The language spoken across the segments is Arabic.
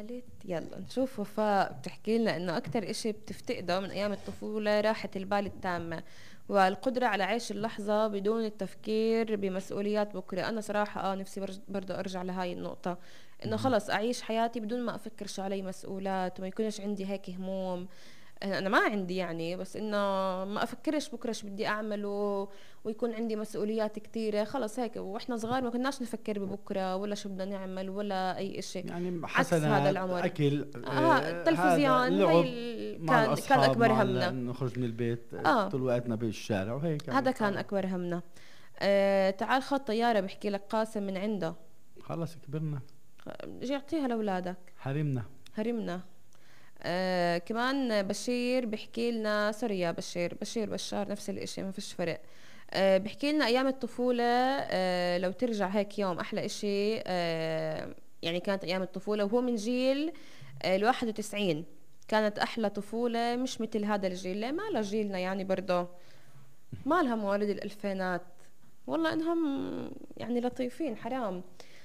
الثالث. يلا نشوف. وفاء بتحكي لنا انه اكثر اشي بتفتقده من ايام الطفولة راحة البال التامة والقدرة على عيش اللحظة بدون التفكير بمسؤوليات بكرة. انا صراحة نفسي برضه ارجع لهاي النقطة، انه مهم. خلص اعيش حياتي بدون ما افكر شو علي مسؤولات وما يكونش عندي هيك هموم. انا ما عندي يعني، بس انه ما افكرش بكره شو بدي اعمل ويكون عندي مسؤوليات كتيره. خلص هيك، واحنا صغار ما كناش نفكر ببكره ولا شو بدنا نعمل ولا اي اشي. يعني عكس هذا حسنات العمر. أكل، هذا التلفزيون هي لعب مع كان الأصحاب، اكبر مع همنا. نخرج من البيت، اه طول وقتنا بالشارع وهيك يعني هذا كان اكبر همنا. تعال خد طياره بحكي لك قاسم من عنده. خلص كبرنا. جي اعطيها لاولادك. حرمنا. هرمنا. كمان بشير بحكي لنا، سوري يا بشير، بشير بشار نفس الاشي ما فيش فرق. بحكي لنا ايام الطفولة. لو ترجع هيك يوم احلى اشي. يعني كانت ايام الطفولة وهو من جيل ال91. كانت احلى طفولة، مش مثل هذا الجيل. لا، ما له جيلنا يعني برضه، ما لها مواليد الالفينات. والله انهم يعني لطيفين حرام.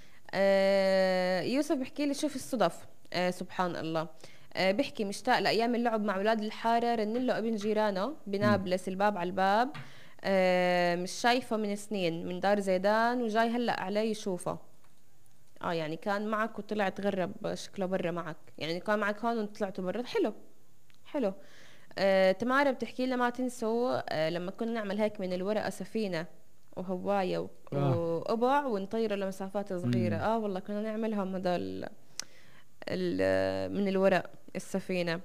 يوسف بحكي لي شوف الصدف. سبحان الله. بحكي مشتاق لأيام اللعب مع أولاد الحارة، رن له ابن جيرانه مم. بنابلس الباب على الباب. مش شايفه من سنين، من دار زيدان وجاي هلأ عليه يشوفه. يعني كان معك وطلع تغرب شكله برا معك، يعني كان معك هون وطلعتوا برا. حلو. حلو. تمارا بتحكي لنا ما تنسوا لما كنا نعمل هيك من الورقة سفينة وهواية اه. وقبع ونطيره لمسافات صغيرة. مم. والله كنا نعملهم هدول من الورق السفينة.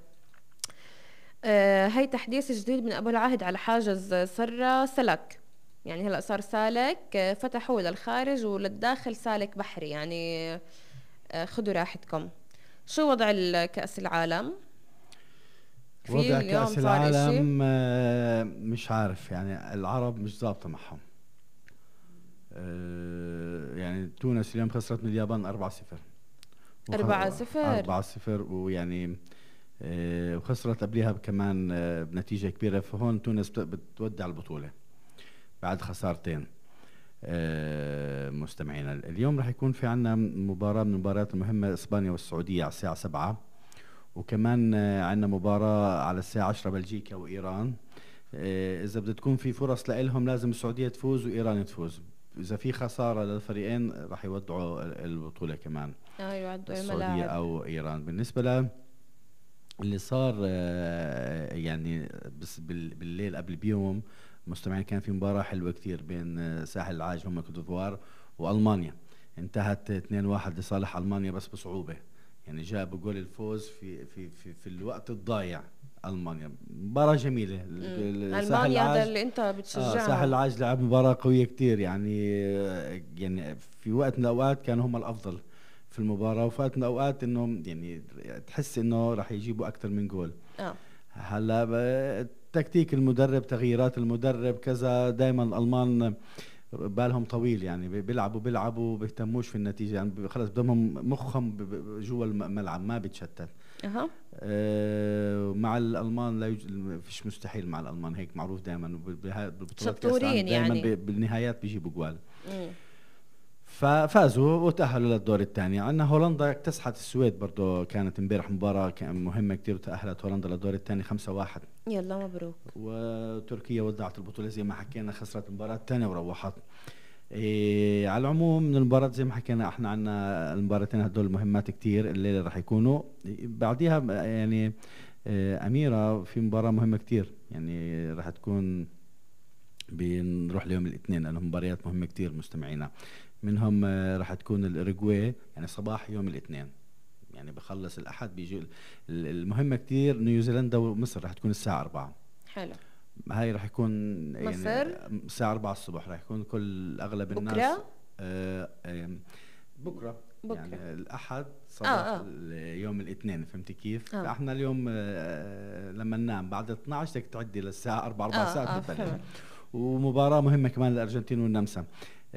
هي تحديث جديد من أبو العهد على حاجز سرة سلك. يعني هلأ صار سالك، فتحوه للخارج وللداخل سالك بحري يعني. خدوا راحتكم. شو وضع كأس العالم؟ في وضع اليوم كأس صار إشي؟ العالم مش عارف، يعني العرب مش ظابطة معهم. يعني تونس اليوم خسرت من اليابان 4-0. 4-0. 4-0 ويعني وخسرت قبلها كمان بنتيجة كبيرة، فهون تونس بتودع البطولة بعد خسارتين. مستمعينا، اليوم راح يكون في عنا مباراة من المباريات المهمة، إسبانيا والسعودية على الساعة 7. وكمان عنا مباراة على الساعة 10، بلجيكا وإيران. إذا بدها تكون في فرص لإلهم لازم السعودية تفوز وإيران تفوز. إذا في خسارة للفريقين راح يودعوا البطولة كمان، ايوه عدوا السعودية الملاعب. أو إيران. بالنسبة اللي صار يعني بس بالليل قبل بيوم، مستمعين، كان في مباراة حلوة كتير بين ساحل العاج هم كوت ديفوار وألمانيا. انتهت 2-1 لصالح ألمانيا بس بصعوبة، يعني جابوا جول الفوز في الوقت الضايع. ألمانيا مباراة جميلة. ساحل ألمانيا هذا العاج، اللي انت ساحل بتشجعهم. العاج لعب مباراة قوية كتير، يعني يعني في وقت من الأوقات كانوا هم الأفضل في المباراة، وفي وقت من الأوقات إنهم يعني تحس إنه راح يجيبوا أكثر من جول. اه هلا تكتيك المدرب، تغييرات المدرب، كذا، دائما الألمان بالهم طويل، يعني بيلعبوا بيهتموش في النتيجة، يعني خلص بدهم مخهم جوا الملعب ما بيتشتت. اها. مع الألمان لا فيش مستحيل مع الألمان، هيك معروف دائما بالبطولات كأس العالم، شطورين دائما يعني. بالنهايات بيجيبوا جوال. امم ففازوا وتأهلوا للدور الثاني. عندنا هولندا اكتسحت السويد، برضو كانت امبارح مباراة مهمة كتير، وتأهلت هولندا للدور الثاني 5-1. يلا مبروك. وتركيا ودعت البطولة زي ما حكينا، خسرت المباراة الثانية وروحت. إيه، على العموم من المباراة زي ما حكينا احنا، عنا المباراتين هدول مهمات كتير الليلة راح يكونوا. بعديها يعني أميرة في مباراة مهمة كتير، يعني راح تكون، بنروح ليوم الاثنين لأنهم مباريات مهمة كتير مستمعينا. منهم راح تكون الأوروغواي، يعني صباح يوم الاثنين، يعني بخلص الأحد بيجي المهمة كتير. نيوزيلندا ومصر راح تكون الساعة 4. حلو. هاي راح يكون يعني مصر الساعة 4 الصبح، راح يكون كل أغلب الناس بكره. آه، آم، بكرة، بكره. يعني الأحد صباح اه يوم الاثنين، فهمتي كيف؟ اه فاحنا اليوم لما ننام بعد 12 بدك تعدي للساعة 4، 4 ساعات بتبلش. فهمت. ومباراة مهمة كمان للأرجنتين والنمسا.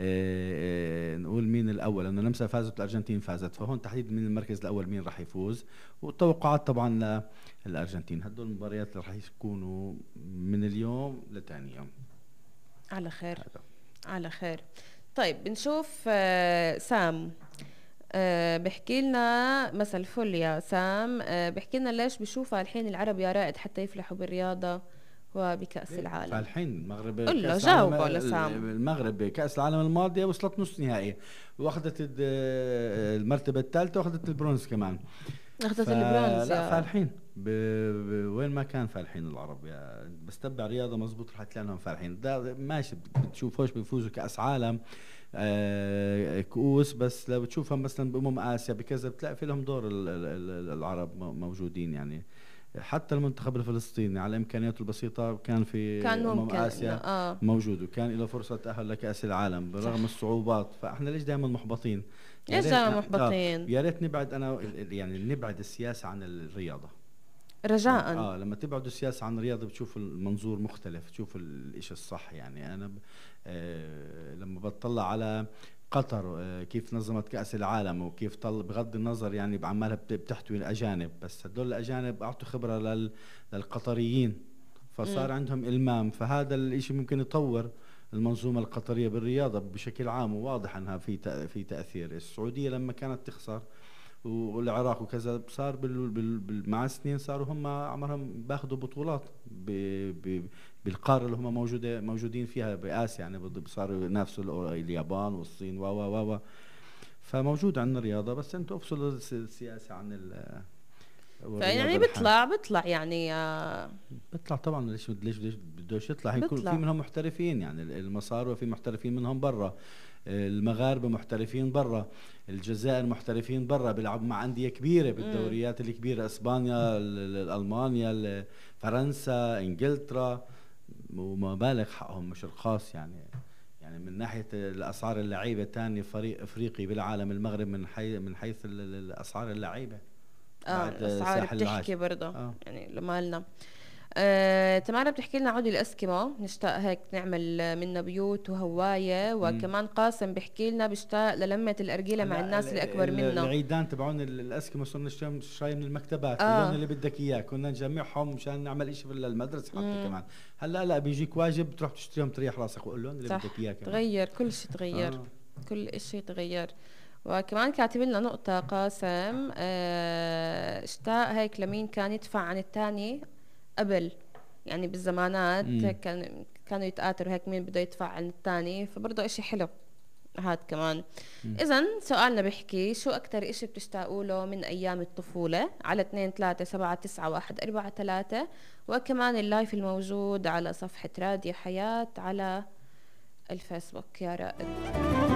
نقول مين الأول، لأنه النمسا فازت والأرجنتين فازت، فهون تحديد مين المركز الأول مين راح يفوز. والتوقعات طبعا للأرجنتين. هدول المباريات اللي راح يكونوا من اليوم لتاني يوم. على خير. هذا على خير. طيب بنشوف سام. بحكي لنا مساء الفل يا سام. بحكي لنا ليش بشوفها الحين العرب يا رائد حتى يفلحوا بالرياضة وبكأس العالم. فالحين المغرب قل له كأس العالم، جاوبه لسام. المغرب بكأس العالم الماضية وصلت نص نهائي، واخذت المرتبة الثالثة، واخذت البرونز كمان. اخذت البرونز لا يا فالحين وين ما كان فالحين العرب، يا بس تبع رياضة مزبوط رح تلاقي لهم فالحين. ده ماشي بتشوفوش بيفوزوا كأس عالم كؤوس، بس لو بتشوفها مثلا بأمم آسيا بكذا بتلاقي في لهم دور العرب موجودين يعني. حتى المنتخب الفلسطيني على امكانياته البسيطه كان في كان ممكن اسيا موجود، وكان له فرصه تاهل لكاس العالم برغم الصعوبات. فاحنا ليش دائما محبطين؟ ليش دائما محبطين؟ يا ريت نبعد، انا يعني نبعد السياسه عن الرياضه رجاء. لما تبعدوا السياسه عن الرياضه بتشوف المنظور مختلف، تشوف الاشي الصح. يعني انا لما بطلع على قطر كيف نظمت كأس العالم، وكيف بغض النظر يعني بعمالها بتحتوي الأجانب، بس هدول الأجانب أعطوا خبرة للقطريين، فصار عندهم إلمام. فهذا الإشي ممكن يطور المنظومة القطرية بالرياضة بشكل عام، وواضح أنها في تأثير. السعودية لما كانت تخسر والعراق وكذا، صار مع السنين صاروا هم عمرهم باخذوا بطولات بالقاره اللي هم موجودين فيها باسيا، يعني صاروا ينافسوا اليابان والصين و فموجود عندنا رياضه، بس انتم افصلوا السياسه عن يعني بيطلع يعني بيطلع طبعا. ليش بدوش يطلع؟ يكون في منهم محترفين، يعني المصاروا في محترفين منهم برا، المغاربه محترفين برا، الجزائر محترفين برا بيلعبوا مع انديه كبيره بالدوريات الكبيره، اسبانيا، المانيا، فرنسا، انجلترا، وما بالغ حقهم مش رخاص يعني. يعني من ناحيه الاسعار اللعيبه ثاني فريق افريقي بالعالم المغرب من حيث الاسعار اللعيبه. الاسعار بتحكي برضه يعني لما لنا. تمارا بتحكي لنا عودي الاسكيمو، نشتاق هيك نعمل منا بيوت وهوايه. وكمان قاسم بحكي لنا بيشتاق للمه الارجيله مع الناس اللي اكبر منه. العيدان تبعون الاسكيمو صرنا نشتري شوي من المكتبات، اللون اللي بدك اياه كنا نجمعهم مشان نعمل شيء في المدرسه حتى كمان. هلا لا بيجيك واجب بتروح تشتريهم تريح راسك، واللون اللي بدك اياه كمان. تغير كل شيء، تغير كل شيء تغير. وكمان كاتب لنا نقطة قاسم، اشتاق هيك لمين كان يدفع عن الثاني قبل، يعني بالزمانات كانوا يتآثروا هيك مين بده يدفع عن الثاني، فبرضه اشي حلو هاد كمان. اذا سؤالنا بيحكي شو اكتر اشي بتشتاقوا له من ايام الطفولة؟ على 2379143، وكمان اللايف الموجود على صفحة راديو حياة على الفيسبوك. يا رائد